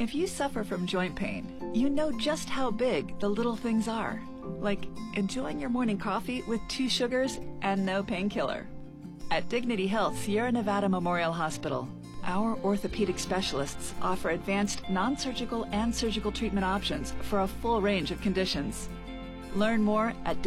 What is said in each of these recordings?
If you suffer from joint pain, you know just how big the little things are. Like enjoying your morning coffee with 2 sugars and no painkiller. At Dignity Health Sierra Nevada Memorial Hospital, our orthopedic specialists offer advanced non-surgical and surgical treatment options for a full range of conditions. Learn more at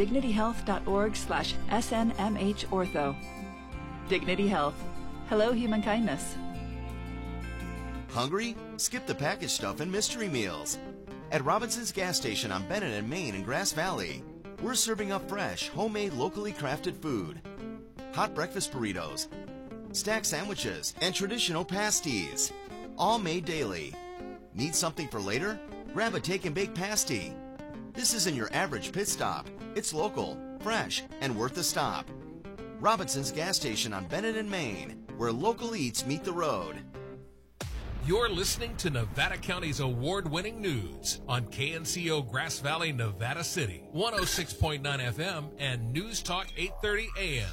dignityhealth.org/SNMHortho. Dignity Health. Hello, human kindness. Hungry? Skip the packaged stuff and mystery meals. At Robinson's gas station on Bennett and Main in Grass Valley, we're serving up fresh, homemade, locally crafted food. Hot breakfast burritos, stack sandwiches, and traditional pasties, all made daily. Need something for later? Grab a take and bake pasty. This isn't your average pit stop. It's local, fresh, and worth the stop. Robinson's gas station on Bennett and Main, where local eats meet the road. You're listening to Nevada County's award-winning news on KNCO Grass Valley, Nevada City, 106.9 FM and News Talk 830 AM.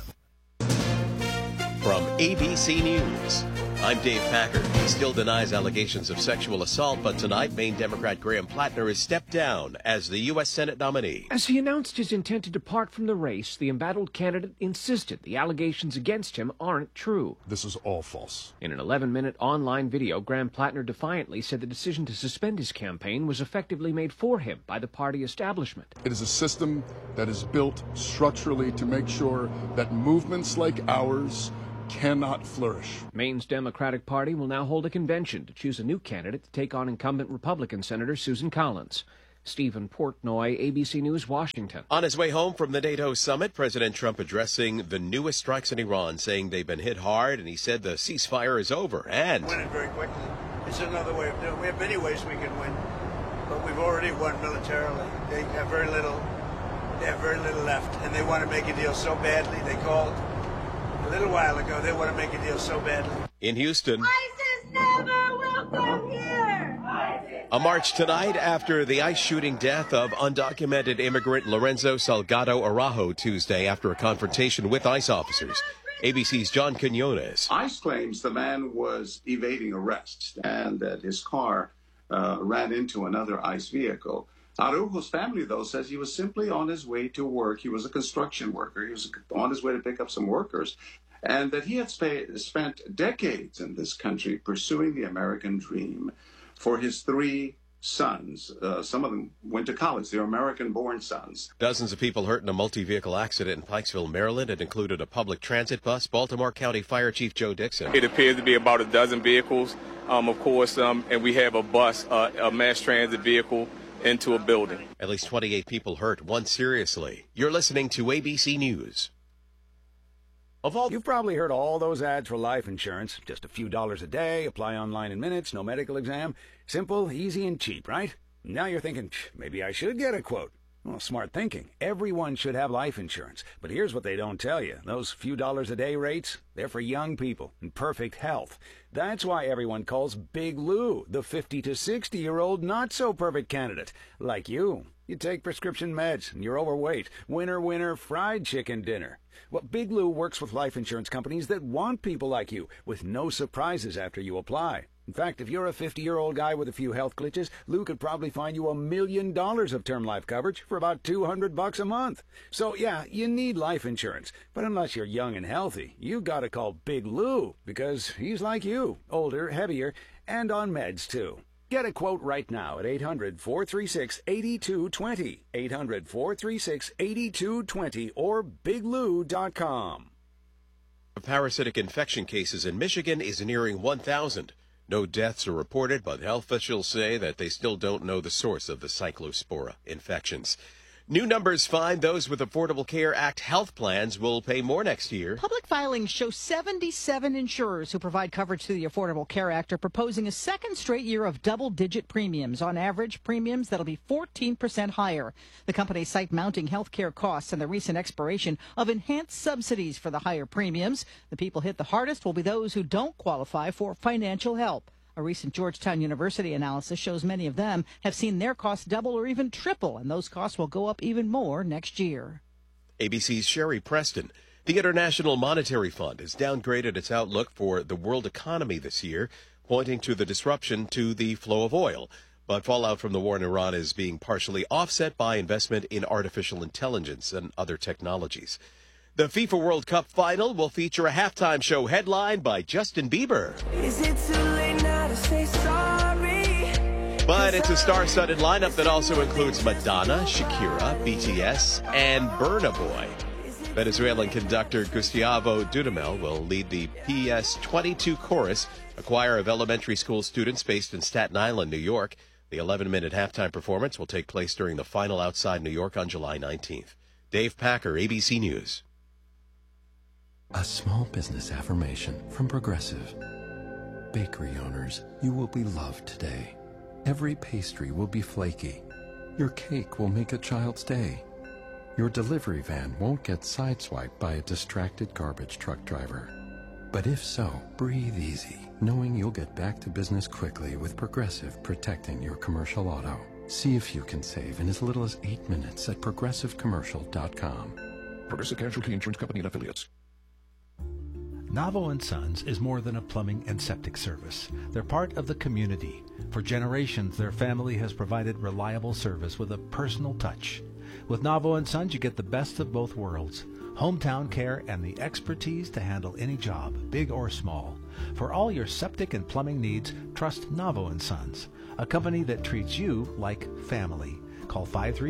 From ABC News, I'm Dave Packard. He still denies allegations of sexual assault, but tonight Maine Democrat Graham Plattner has stepped down as the U.S. Senate nominee. As he announced his intent to depart from the race, the embattled candidate insisted the allegations against him aren't true. This is all false. In an 11-minute online video, Graham Plattner defiantly said the decision to suspend his campaign was effectively made for him by the party establishment. It is a system that is built structurally to make sure that movements like ours cannot flourish. Maine's Democratic Party will now hold a convention to choose a new candidate to take on incumbent Republican Senator Susan Collins. Stephen Portnoy, ABC News, Washington. On his way home from the NATO summit, President Trump addressing the newest strikes in Iran, saying they've been hit hard, and he said the ceasefire is over. And win it very quickly. It's another way of doing it. We have many ways we can win, but we've already won militarily. They have very little left, and they want to make a deal so badly. They called a little while ago. They want to make a deal so badly. In Houston, ISIS never will come here. A march tonight after the ICE shooting death of undocumented immigrant Lorenzo Salgado Araujo Tuesday after a confrontation with ICE officers. ABC's John Quinones. ICE claims the man was evading arrest and that his car ran into another ICE vehicle. Araujo's family, though, says he was simply on his way to work. He was a construction worker. He was on his way to pick up some workers, and that he had spent decades in this country pursuing the American dream for his 3 sons. Some of them went to college. They were American-born sons. Dozens of people hurt in a multi-vehicle accident in Pikesville, Maryland. It included a public transit bus. Baltimore County Fire Chief Joe Dixon. It appears to be about a dozen vehicles, of course, and we have a bus, a mass transit vehicle, into a building. At least 28 people hurt, 1 seriously. You're listening to ABC News. You've probably heard all those ads for life insurance. Just a few dollars a day, apply online in minutes, no medical exam. Simple, easy, and cheap, right? Now you're thinking, maybe I should get a quote. Well, smart thinking. Everyone should have life insurance. But here's what they don't tell you. Those few dollars a day rates, they're for young people in perfect health. That's why everyone calls Big Lou the 50 to 60-year-old not-so-perfect candidate. Like you. You take prescription meds and you're overweight. Winner, fried chicken dinner. Well, Big Lou works with life insurance companies that want people like you, with no surprises after you apply. In fact, if you're a 50-year-old guy with a few health glitches, Lou could probably find you $1 million of term life coverage for about $200 a month. So, yeah, you need life insurance. But unless you're young and healthy, you gotta call Big Lou, because he's like you, older, heavier, and on meds, too. Get a quote right now at 800-436-8220, 800-436-8220, or biglou.com. Parasitic infection cases in Michigan is nearing 1,000. No deaths are reported, but health officials say that they still don't know the source of the Cyclospora infections. New numbers find those with Affordable Care Act health plans will pay more next year. Public filings show 77 insurers who provide coverage through the Affordable Care Act are proposing a second straight year of double-digit premiums. On average, premiums that'll be 14% higher. The companies cite mounting health care costs and the recent expiration of enhanced subsidies for the higher premiums. The people hit the hardest will be those who don't qualify for financial help. A recent Georgetown University analysis shows many of them have seen their costs double or even triple, and those costs will go up even more next year. ABC's Sherry Preston. The International Monetary Fund has downgraded its outlook for the world economy this year. pointing to the disruption to the flow of oil. But fallout from the war in Iran is being partially offset by investment in artificial intelligence and other technologies. The FIFA World Cup final will feature a halftime show headlined by Justin Bieber. Is it too late now to say sorry? But it's a star-studded lineup that also includes Madonna, Shakira, BTS, and Burna Boy. Venezuelan conductor Gustavo Dudamel will lead the PS-22 chorus, a choir of elementary school students based in Staten Island, New York. The 11-minute halftime performance will take place during the final outside New York on July 19th. Dave Packer, ABC News. A small business affirmation from Progressive. Bakery owners, you will be loved today. Every pastry will be flaky. Your cake will make a child's day. Your delivery van won't get sideswiped by a distracted garbage truck driver. But if so, breathe easy, knowing you'll get back to business quickly with Progressive protecting your commercial auto. See if you can save in as little as 8 minutes at progressivecommercial.com. Progressive Casualty Insurance Company and Affiliates. Navo & Sons is more than a plumbing and septic service. They're part of the community. For generations, their family has provided reliable service with a personal touch. With Navo & Sons, you get the best of both worlds. Hometown care and the expertise to handle any job, big or small. For all your septic and plumbing needs, trust Navo & Sons, a company that treats you like family. Call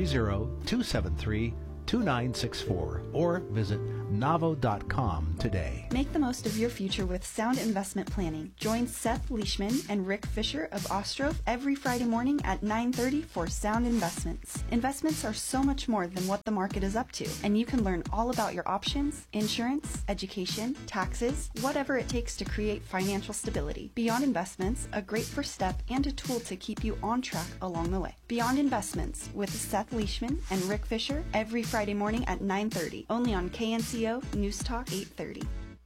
530-273-2964 or visit Navo.com today. Make the most of your future with sound investment planning. Join Seth Leishman and Rick Fisher of Ostroff every Friday morning at 9:30 for Sound Investments. Investments are so much more than what the market is up to, and you can learn all about your options, insurance, education, taxes, whatever it takes to create financial stability. Beyond Investments, a great first step and a tool to keep you on track along the way. Beyond Investments with Seth Leishman and Rick Fisher every Friday morning at 9:30, only on KNCO News Talk 830.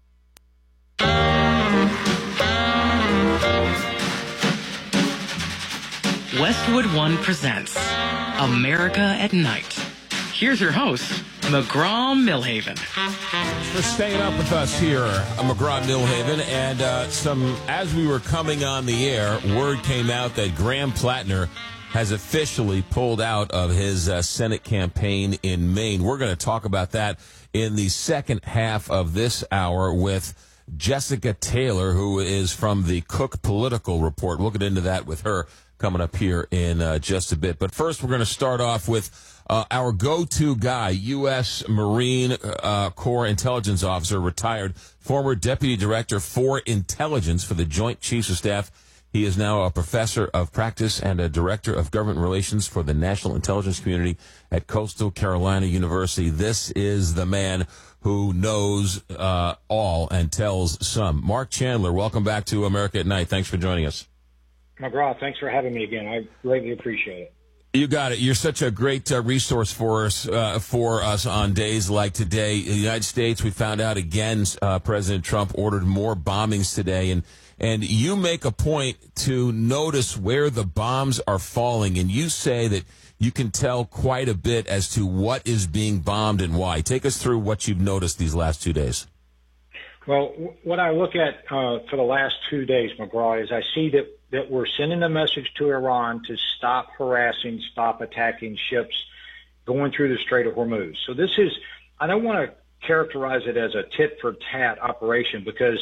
Westwood One presents America at Night. Here's your host, McGraw-Millhaven. For staying up with us here, McGraw-Millhaven, and as we were coming on the air, word came out that Graham Plattner has officially pulled out of his Senate campaign in Maine. We're going to talk about that in the second half of this hour with Jessica Taylor, who is from the Cook Political Report. We'll get into that with her coming up here in just a bit. But first, we're going to start off with our go-to guy, U.S. Marine Corps Intelligence Officer, retired, former Deputy Director for Intelligence for the Joint Chiefs of Staff. He is now a professor of practice and a director of government relations for the National Intelligence Community at Coastal Carolina University. This is the man who knows all and tells some. Mark Chandler, welcome back to America at Night. Thanks for joining us. McGraw, thanks for having me again. I greatly appreciate it. You got it. You're such a great resource for us on days like today. In the United States, we found out again President Trump ordered more bombings today, and you make a point to notice where the bombs are falling, and you say that you can tell quite a bit as to what is being bombed and why. Take us through what you've noticed these last 2 days. Well, what I look at for the last 2 days, McGraw, is I see that we're sending a message to Iran to stop harassing, stop attacking ships going through the Strait of Hormuz. So this is, I don't want to characterize it as a tit-for-tat operation, because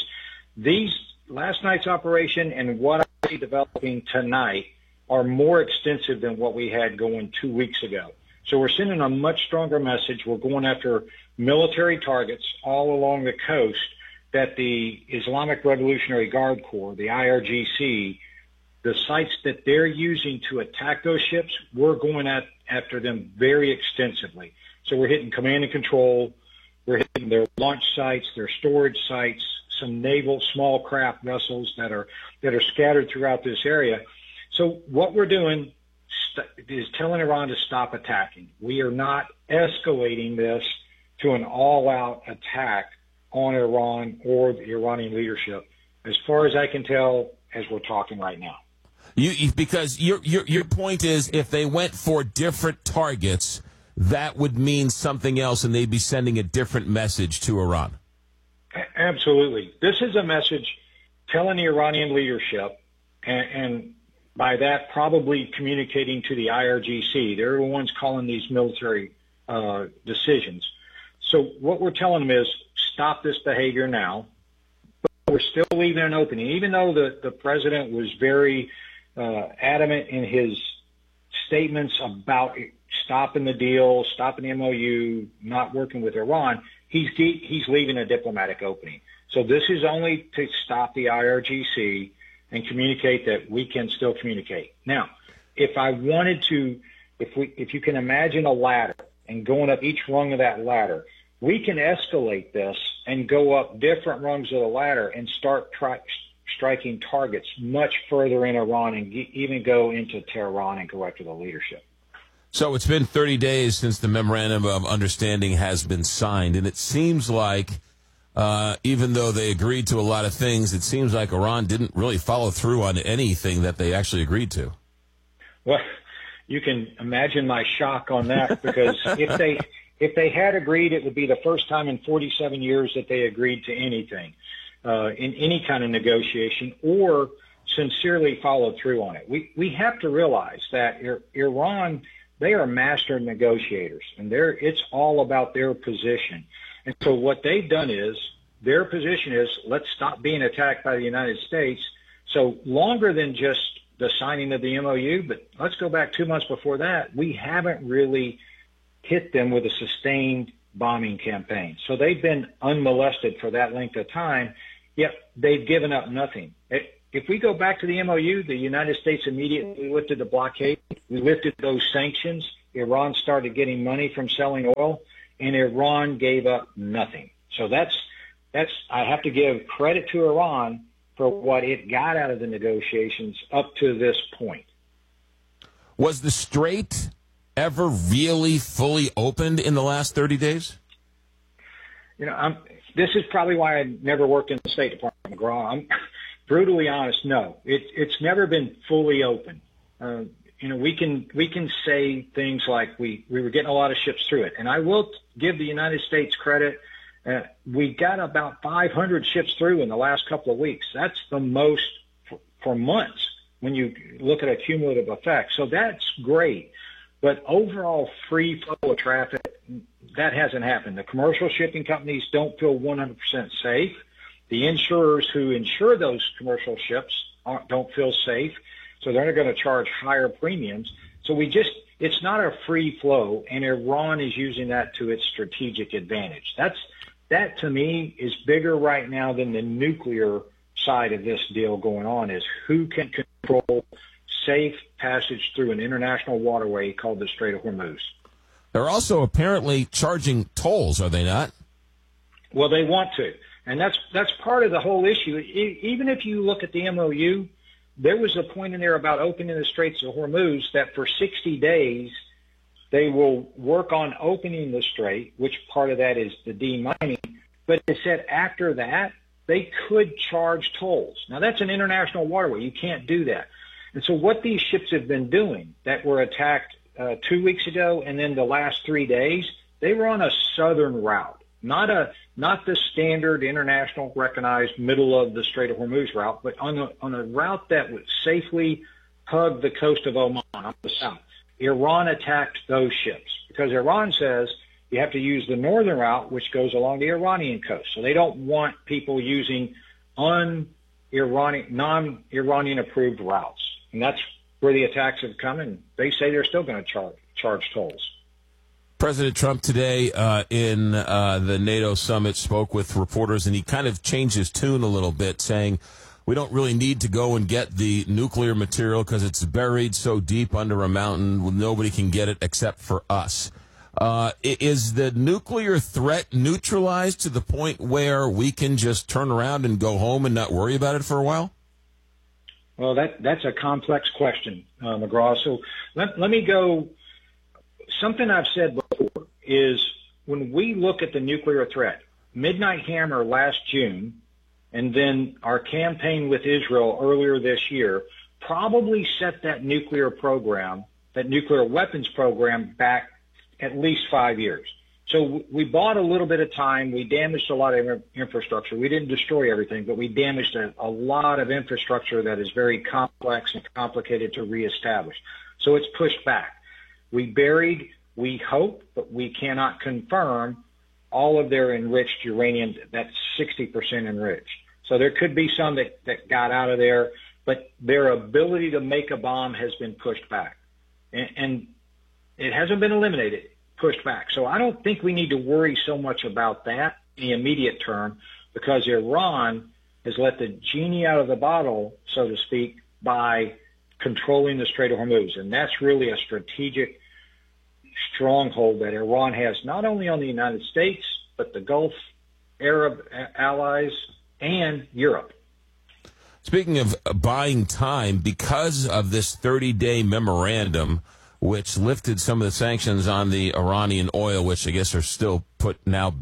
last night's operation and what I see developing tonight are more extensive than what we had going 2 weeks ago. So we're sending a much stronger message. We're going after military targets all along the coast that the Islamic Revolutionary Guard Corps, the IRGC, the sites that they're using to attack those ships, we're going after them very extensively. So we're hitting command and control. We're hitting their launch sites, their storage sites, some naval small craft vessels that are scattered throughout this area. So what we're doing is telling Iran to stop attacking. We are not escalating this to an all-out attack on Iran or the Iranian leadership, as far as I can tell, as we're talking right now. Because your point is, if they went for different targets, that would mean something else, and they'd be sending a different message to Iran. Absolutely. This is a message telling the Iranian leadership, and by that probably communicating to the IRGC. They're the ones calling these military decisions. So what we're telling them is stop this behavior now. But we're still leaving an opening, even though the president was very adamant in his statements about stopping the deal, stopping the MOU, not working with Iran. He's leaving a diplomatic opening. So this is only to stop the IRGC and communicate that we can still communicate. Now, if I wanted to, if you can imagine a ladder and going up each rung of that ladder, we can escalate this and go up different rungs of the ladder and start striking targets much further in Iran and even go into Tehran and go after the leadership. So it's been 30 days since the memorandum of understanding has been signed, and it seems like even though they agreed to a lot of things, it seems like Iran didn't really follow through on anything that they actually agreed to. Well, you can imagine my shock on that, because if they had agreed, it would be the first time in 47 years that they agreed to anything in any kind of negotiation or sincerely followed through on it. We have to realize that Iran, they are master negotiators, and it's all about their position. And so what they've done is, their position is, let's stop being attacked by the United States. So longer than just the signing of the MOU, but let's go back 2 months before that, we haven't really hit them with a sustained bombing campaign. So they've been unmolested for that length of time, yet they've given up nothing. If we go back to the MOU, the United States immediately lifted the blockade. We lifted those sanctions. Iran started getting money from selling oil, and Iran gave up nothing. So that's I have to give credit to Iran for what it got out of the negotiations up to this point. Was the Strait ever really fully opened in the last 30 days? You know, this is probably why I never worked in the State Department, McGraw. I'm brutally honest. No, it's never been fully open. You know, we can say things like we were getting a lot of ships through it, and I will give the United States credit. We got about 500 ships through in the last couple of weeks. That's the most for months when you look at a cumulative effect. So that's great. But overall free flow of traffic, that hasn't happened. The commercial shipping companies don't feel 100% safe. The insurers who insure those commercial ships don't feel safe, so they're going to charge higher premiums. So it's not a free flow, and Iran is using that to its strategic advantage. That to me is bigger right now than the nuclear side of this deal going on, is who can control safe passage through an international waterway called the Strait of Hormuz. They're also apparently charging tolls, are they not? Well, they want to. And that's part of the whole issue. Even if you look at the MOU, there was a point in there about opening the Straits of Hormuz that for 60 days they will work on opening the strait, which part of that is the demining. But it said after that, they could charge tolls. Now, that's an international waterway. You can't do that. And so what these ships have been doing that were attacked 2 weeks ago and then the last 3 days, they were on a southern route, not the standard international recognized middle of the Strait of Hormuz route, but on a route that would safely hug the coast of Oman on the south. Iran attacked those ships because Iran says you have to use the northern route, which goes along the Iranian coast. So they don't want people using non-Iranian approved routes. And that's where the attacks have come, and they say they're still going to charge tolls. President Trump today in the NATO summit spoke with reporters, and he kind of changed his tune a little bit, saying we don't really need to go and get the nuclear material because it's buried so deep under a mountain. Nobody can get it except for us. Is the nuclear threat neutralized to the point where we can just turn around and go home and not worry about it for a while? Well, that's a complex question, McGraw. So let me go. Something I've said before is when we look at the nuclear threat, Midnight Hammer last June, and then our campaign with Israel earlier this year, probably set that nuclear program, that nuclear weapons program, back at least 5 years. So we bought a little bit of time. We damaged a lot of infrastructure. We didn't destroy everything, but we damaged a lot of infrastructure that is very complex and complicated to reestablish. So it's pushed back. We buried, we hope, but we cannot confirm all of their enriched uranium. That's 60% enriched. So there could be some that got out of there, but their ability to make a bomb has been pushed back. And it hasn't been eliminated, pushed back. So I don't think we need to worry so much about that in the immediate term, because Iran has let the genie out of the bottle, so to speak, by controlling the Strait of Hormuz. And that's really a strategic stronghold that Iran has, not only on the United States, but the Gulf Arab allies and Europe. Speaking of buying time, because of this 30-day memorandum, which lifted some of the sanctions on the Iranian oil, which I guess are still put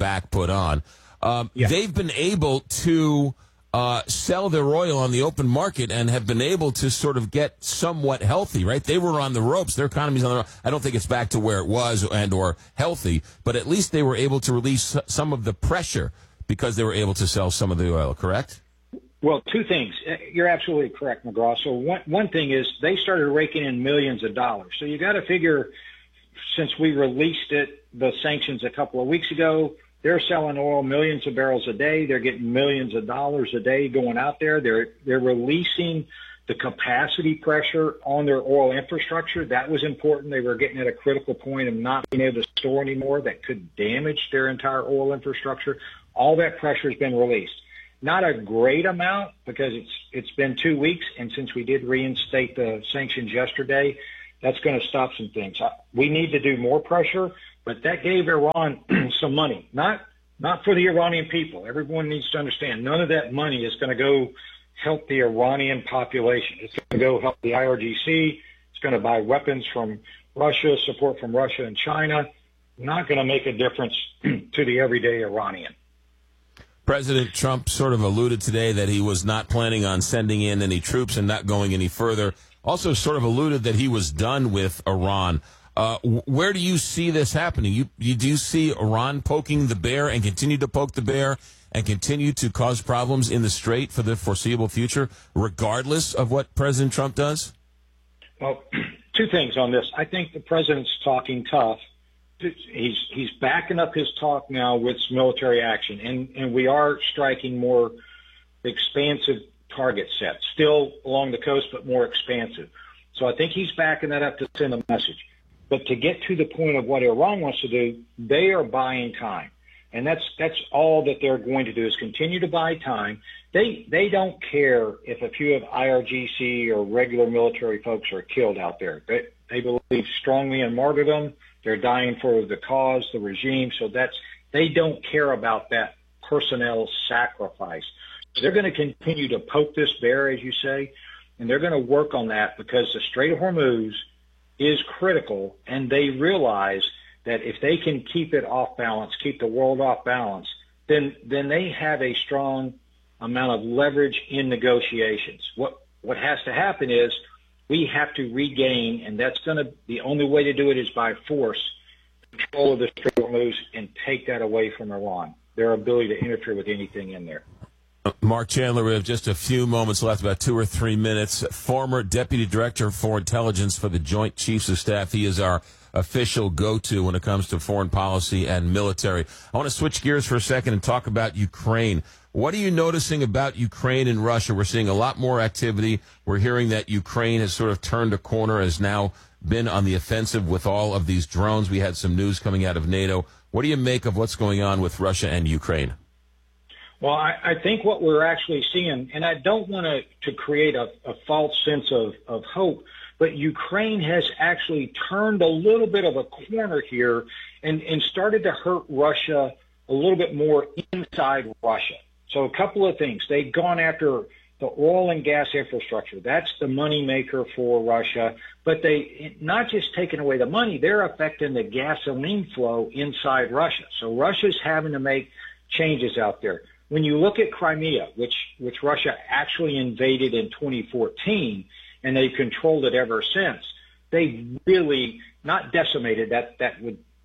on, they've been able to sell their oil on the open market and have been able to sort of get somewhat healthy, right? They were on the ropes. Their economy's on the ropes. I don't think it's back to where it was and or healthy, but at least they were able to release some of the pressure because they were able to sell some of the oil, correct? Well, two things. You're absolutely correct, McGraw. So one thing is they started raking in millions of dollars. So you got to figure, since we released the sanctions a couple of weeks ago, they're selling oil millions of barrels a day. They're getting millions of dollars a day going out there. They're releasing the capacity pressure on their oil infrastructure. That was important. They were getting at a critical point of not being able to store anymore that could damage their entire oil infrastructure. All that pressure has been released. Not a great amount because it's been 2 weeks, and since we did reinstate the sanctions yesterday, that's going to stop some things. We need to do more pressure, but that gave Iran some money. Not for the Iranian people. Everyone needs to understand none of that money is going to go help the Iranian population. It's going to go help the IRGC. It's going to buy weapons from Russia, support from Russia and China. Not going to make a difference to the everyday Iranian. President Trump sort of alluded today that he was not planning on sending in any troops and not going any further. Also sort of alluded that he was done with Iran. Where do you see this happening? Do you see Iran poking the bear and continue to poke the bear and continue to cause problems in the Strait for the foreseeable future, regardless of what President Trump does? Well, two things on this. I think the president's talking tough. He's backing up his talk now with military action, and we are striking more expansive target sets, still along the coast, but more expansive. So I think he's backing that up to send a message. But to get to the point of what Iran wants to do, they are buying time. And that's all that they're going to do is continue to buy time. They don't care if a few of IRGC or regular military folks are killed out there. They believe strongly in martyrdom. They're dying for the cause, the regime. So they don't care about that personnel sacrifice. They're going to continue to poke this bear, as you say, and they're going to work on that because the Strait of Hormuz is critical, and they realize that if they can keep it off balance, keep the world off balance, then they have a strong amount of leverage in negotiations. What has to happen is we have to regain, and the only way to do it is by force, control of the Strait of Hormuz and take that away from Iran, their ability to interfere with anything in there. Mark Chandler, we have just a few moments left, about 2 or 3 minutes. Former Deputy Director for Intelligence for the Joint Chiefs of Staff. He is our official go-to when it comes to foreign policy and military. I want to switch gears for a second and talk about Ukraine. What are you noticing about Ukraine and Russia? We're seeing a lot more activity. We're hearing that Ukraine has sort of turned a corner, has now been on the offensive with all of these drones. We had some news coming out of NATO. What do you make of what's going on with Russia and Ukraine? Well, I think what we're actually seeing, and I don't want to create a false sense of hope, but Ukraine has actually turned a little bit of a corner here and started to hurt Russia a little bit more inside Russia. So a couple of things. They've gone after the oil and gas infrastructure. That's the money maker for Russia. But they not just taking away the money, they're affecting the gasoline flow inside Russia. So Russia's having to make changes out there. When you look at Crimea, which Russia actually invaded in 2014, and they've controlled it ever since, they've really not decimated, that would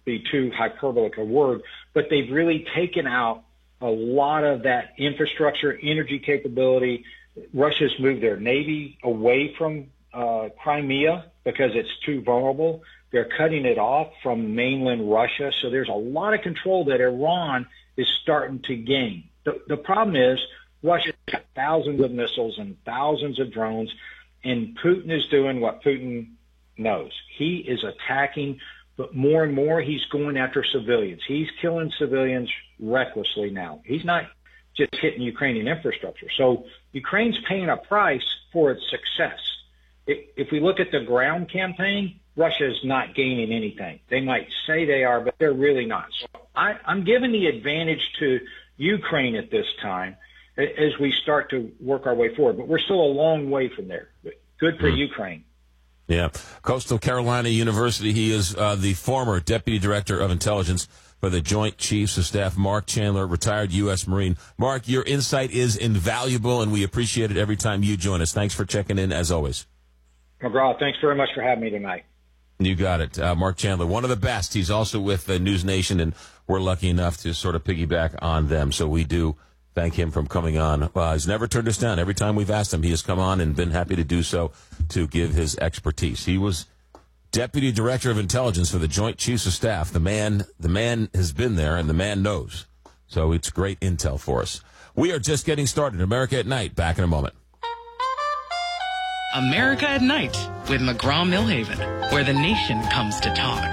be too hyperbolic a word, but they've really taken out a lot of that infrastructure, energy capability. Russia's moved their Navy away from Crimea because it's too vulnerable. They're cutting it off from mainland Russia. So there's a lot of control that Iran is starting to gain. The problem is Russia's got thousands of missiles and thousands of drones, and Putin is doing what Putin knows. He is attacking, but more and more he's going after civilians. He's killing civilians recklessly now. He's not just hitting Ukrainian infrastructure. So Ukraine's paying a price for its success. If we look at the ground campaign, Russia is not gaining anything. They might say they are, but they're really not. So I'm giving the advantage to Ukraine at this time as we start to work our way forward. But we're still a long way from there. But good for Ukraine. Yeah. Coastal Carolina University. He is the former Deputy Director of Intelligence for the Joint Chiefs of Staff, Mark Chandler, retired U.S. Marine. Mark, your insight is invaluable, and we appreciate it every time you join us. Thanks for checking in, as always. McGraw, thanks very much for having me tonight. You got it. Mark Chandler, one of the best. He's also with News Nation, and we're lucky enough to sort of piggyback on them. So we do thank him for coming on. He's never turned us down. Every time we've asked him, he has come on and been happy to do so to give his expertise. He was Deputy Director of Intelligence for the Joint Chiefs of Staff. The man has been there, and the man knows. So it's great intel for us. We are just getting started. America at Night. Back in a moment. America at Night with McGraw-Milhaven, where the nation comes to talk.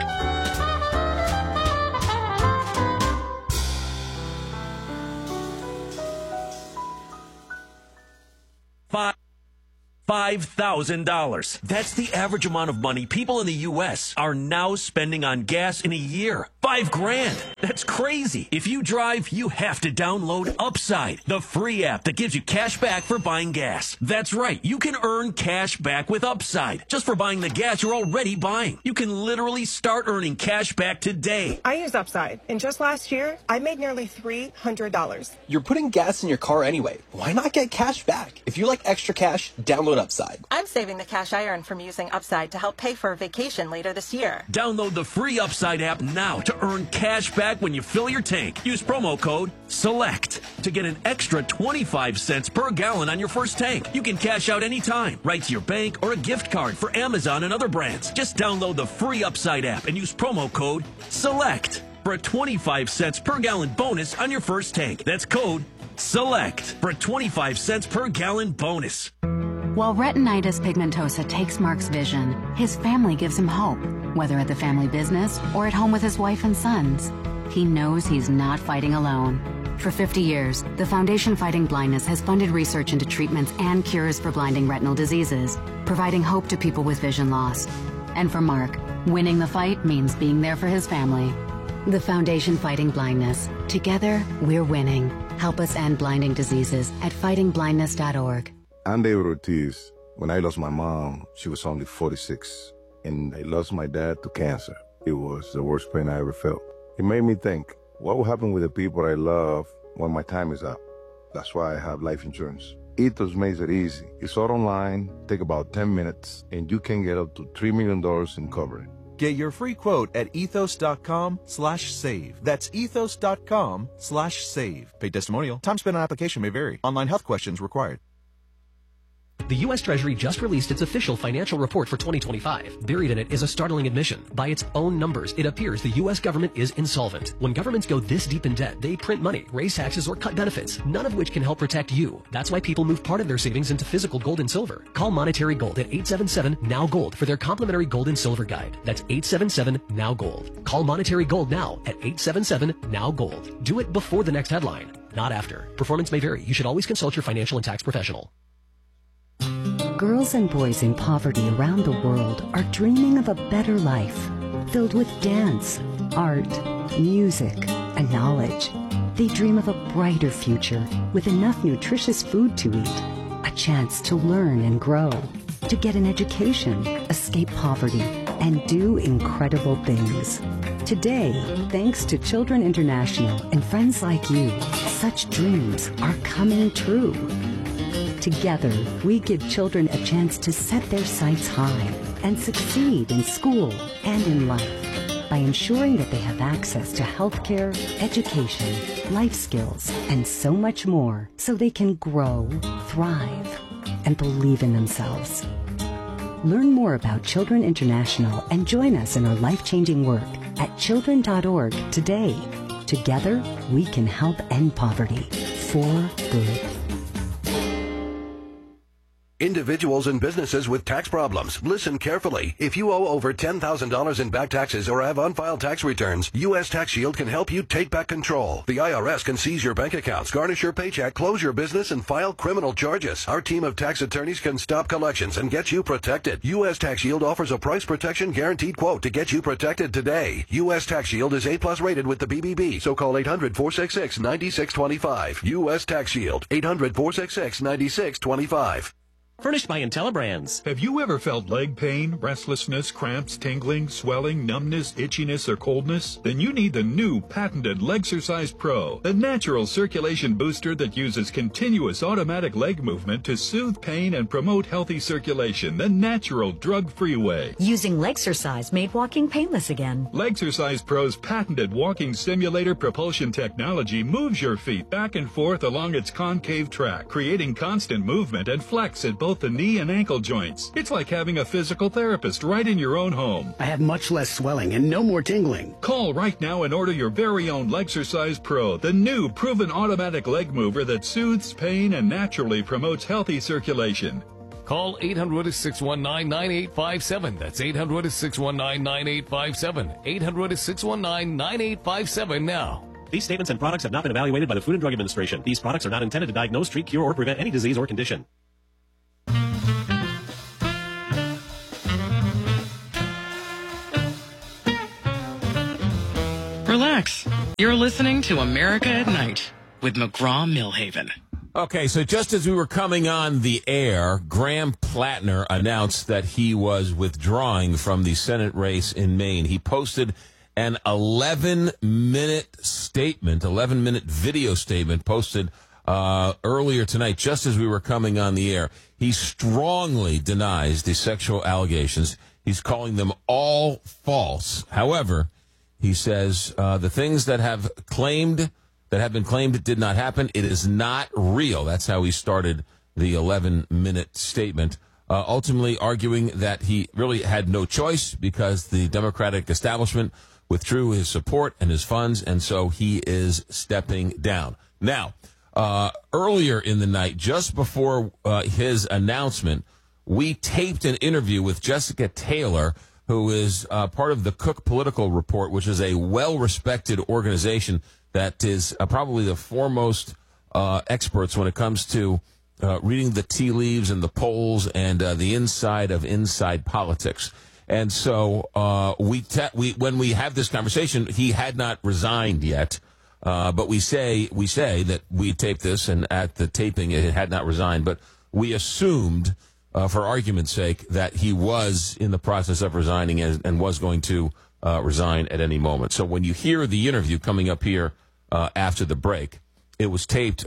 $5,000. That's the average amount of money people in the U.S. are now spending on gas in a year. $5,000. That's crazy. If you drive, you have to download Upside, the free app that gives you cash back for buying gas. That's right. You can earn cash back with Upside just for buying the gas you're already buying. You can literally start earning cash back today. I use Upside, and just last year, I made nearly $300. You're putting gas in your car anyway. Why not get cash back? If you like extra cash, download Upside. I'm saving the cash I earn from using Upside to help pay for a vacation later this year. Download the free Upside app now to earn cash back when you fill your tank. Use promo code SELECT to get an extra 25 cents per gallon on your first tank. You can cash out anytime, right to your bank or a gift card for Amazon and other brands. Just download the free Upside app and use promo code SELECT for a 25 cents per gallon bonus on your first tank. That's code SELECT for a 25 cents per gallon bonus. While retinitis pigmentosa takes Mark's vision, his family gives him hope, whether at the family business or at home with his wife and sons. He knows he's not fighting alone. For 50 years, the Foundation Fighting Blindness has funded research into treatments and cures for blinding retinal diseases, providing hope to people with vision loss. And for Mark, winning the fight means being there for his family. The Foundation Fighting Blindness. Together, we're winning. Help us end blinding diseases at fightingblindness.org. I'm David Ortiz. When I lost my mom, she was only 46, and I lost my dad to cancer. It was the worst pain I ever felt. It made me think, what will happen with the people I love when my time is up? That's why I have life insurance. Ethos makes it easy. It's all online, take about 10 minutes, and you can get up to $3 million in coverage. Get your free quote at ethos.com/save. That's ethos.com/save. Paid testimonial. Time spent on application may vary. Online health questions required. The U.S. Treasury just released its official financial report for 2025. Buried in it is a startling admission. By its own numbers, it appears the U.S. government is insolvent. When governments go this deep in debt, they print money, raise taxes, or cut benefits, none of which can help protect you. That's why people move part of their savings into physical gold and silver. Call Monetary Gold at 877-NOW-GOLD for their complimentary gold and silver guide. That's 877-NOW-GOLD. Call Monetary Gold now at 877-NOW-GOLD. Do it before the next headline, not after. Performance may vary. You should always consult your financial and tax professional. Girls and boys in poverty around the world are dreaming of a better life, filled with dance, art, music, and knowledge. They dream of a brighter future with enough nutritious food to eat, a chance to learn and grow, to get an education, escape poverty, and do incredible things. Today, thanks to Children International and friends like you, such dreams are coming true. Together, we give children a chance to set their sights high and succeed in school and in life. by ensuring that they have access to healthcare, education, life skills, and so much more so they can grow, thrive, and believe in themselves. Learn more about Children International and join us in our life-changing work at children.org today. Together, we can help end poverty for good. Individuals and businesses with tax problems, listen carefully. If you owe over $10,000 in back taxes or have unfiled tax returns, U.S. Tax Shield can help you take back control. The IRS can seize your bank accounts, garnish your paycheck, close your business, and file criminal charges. Our team of tax attorneys can stop collections and get you protected. U.S. Tax Shield offers a price protection guaranteed quote to get you protected today. U.S. Tax Shield is A+ rated with the BBB, so call 800-466-9625. U.S. Tax Shield, 800-466-9625. Furnished by IntelliBrands. Have you ever felt leg pain, restlessness, cramps, tingling, swelling, numbness, itchiness, or coldness? Then you need the new patented Legsercise Pro, the natural circulation booster that uses continuous automatic leg movement to soothe pain and promote healthy circulation the natural drug-free way. Using Legsercise made walking painless again. Legsercise Pro's patented walking simulator propulsion technology moves your feet back and forth along its concave track, creating constant movement and flex at both the knee and ankle joints. It's like having a physical therapist right in your own home. I have much less swelling and no more tingling. Call right now and order your very own Legsercise Pro, the new proven automatic leg mover that soothes pain and naturally promotes healthy circulation. Call 800-619-9857. That's 800-619-9857. 800-619-9857 now. These statements and products have not been evaluated by the Food and Drug Administration. These products are not intended to diagnose, treat, cure, or prevent any disease or condition. Relax. You're listening to America at Night with McGraw-Milhaven. Okay, so just as we were coming on the air, Graham Plattner announced that he was withdrawing from the Senate race in Maine. He posted an 11-minute statement, 11-minute video statement posted earlier tonight, just as we were coming on the air. He strongly denies the sexual allegations. He's calling them all false. However, he says the things that have been claimed did not happen. It is not real. That's how he started the 11-minute statement, ultimately arguing that he really had no choice because the Democratic establishment withdrew his support and his funds, and so he is stepping down. Now, earlier in the night, just before his announcement, we taped an interview with Jessica Taylor, who is part of the Cook Political Report, which is a well-respected organization that is probably the foremost experts when it comes to reading the tea leaves and the polls and the inside of inside politics. And so when we have this conversation, he had not resigned yet, but we say that we taped this, and at the taping it had not resigned, but we assumed, for argument's sake, that he was in the process of resigning and was going to resign at any moment. So when you hear the interview coming up here after the break, it was taped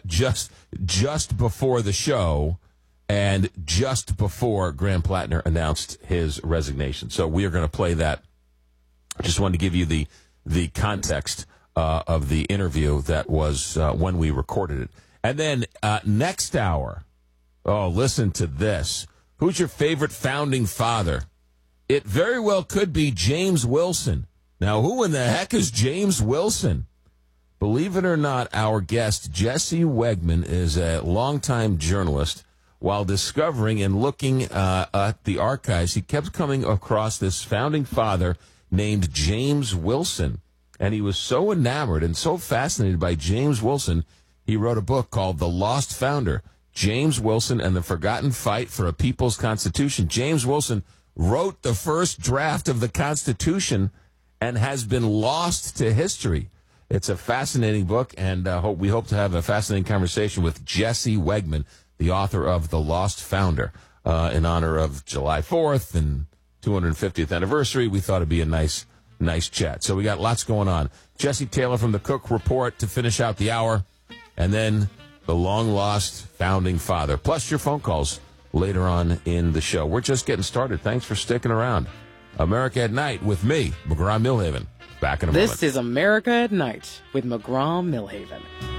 just before the show and just before Graham Plattner announced his resignation. So we are going to play that. I just wanted to give you the context of the interview that was when we recorded it. And then next hour, oh, listen to this. Who's your favorite founding father? It very well could be James Wilson. Now, who in the heck is James Wilson? Believe it or not, our guest, Jesse Wegman, is a longtime journalist. While discovering and looking at the archives, he kept coming across this founding father named James Wilson. And he was so enamored and so fascinated by James Wilson, he wrote a book called The Lost Founder, James Wilson and the Forgotten Fight for a People's Constitution. James Wilson wrote the first draft of the Constitution and has been lost to history. It's a fascinating book, and we hope to have a fascinating conversation with Jesse Wegman, the author of The Lost Founder, in honor of July 4th and 250th anniversary. We thought it'd be a nice chat. So we got lots going on. Jesse Taylor from the Cook Report to finish out the hour, and then the long-lost founding father, plus your phone calls later on in the show. We're just getting started. Thanks for sticking around. America at Night with me, McGraw Millhaven. Back in a moment. This is America at Night with McGraw Millhaven.